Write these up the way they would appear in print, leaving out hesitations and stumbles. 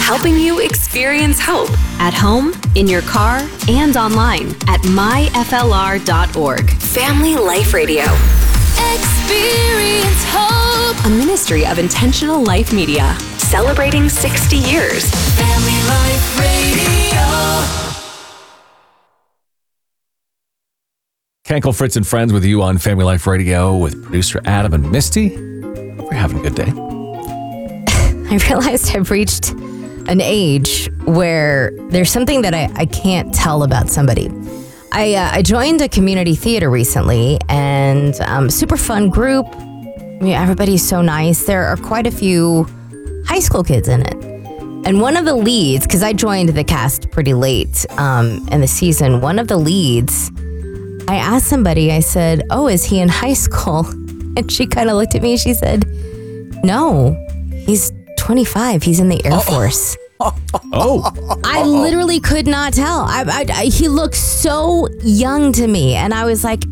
helping you experience hope at home, in your car, and online at myflr.org. Family Life Radio. Experience hope. A ministry of Intentional Life Media. Celebrating 60 years. Family Life Radio. Kenkel, Fritz, and Friends with you on Family Life Radio with producer Adam and Misty. Hope you're having a good day. I realized I've reached an age where there's something that I can't tell about somebody. I joined a community theater recently, and super fun group. Everybody's so nice. There are quite a few high school kids in it. And one of the leads, because I joined the cast pretty late in the season, one of the leads, I asked somebody, I said, "Oh, is he in high school?" And she kind of looked at me and she said, "No, he's 25. He's in the Air Force." Oh. I literally could not tell. He looked so young to me. And I was like,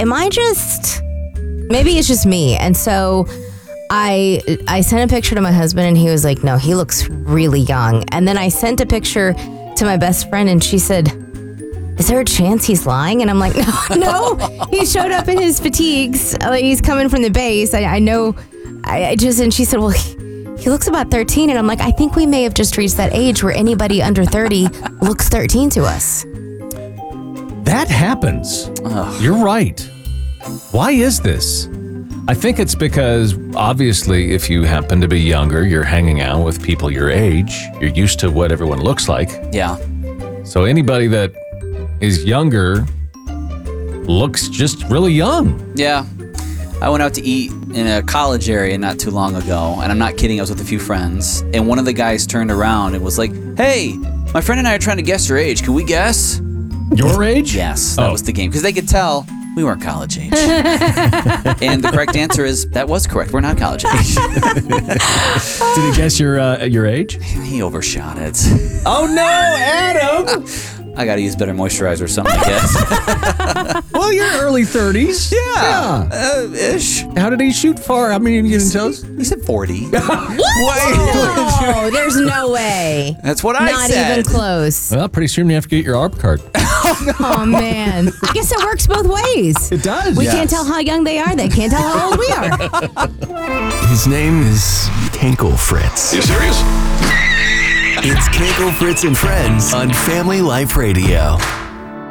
maybe it's just me. And so I sent a picture to my husband and he was like, "No, he looks really young." And then I sent a picture to my best friend and she said, "Is there a chance he's lying?" And I'm like, no, he showed up in his fatigues. He's coming from the base. I know. And she said, "Well, he looks about 13. And I'm like, I think we may have just reached that age where anybody under 30 looks 13 to us. That happens. You're right. Why is this? I think it's because, obviously, if you happen to be younger, you're hanging out with people your age. You're used to what everyone looks like. Yeah. So anybody that is younger looks just really young. Yeah. I went out to eat in a college area not too long ago, and I'm not kidding, I was with a few friends, and one of the guys turned around and was like, "Hey, my friend and I are trying to guess your age. Can we guess?" Your age? Yes, that was the game, because they could tell we weren't college age. And the correct answer is, that was correct. We're not college age. Did he guess your age? He overshot it. Oh no, Adam! I gotta use better moisturizer or something, I guess. Well, you're early 30s. Yeah. Ish. How did he shoot far? How many you can tell us? He said 40. No, there's no way. That's what I said. Not even close. Well, pretty soon you have to get your ARP card. Oh, man. I guess it works both ways. It does. We can't tell how young they are. They can't tell how old we are. His name is Kenkel Fritz. You serious? It's Kenkel, Fritz, and Friends on Family Life Radio.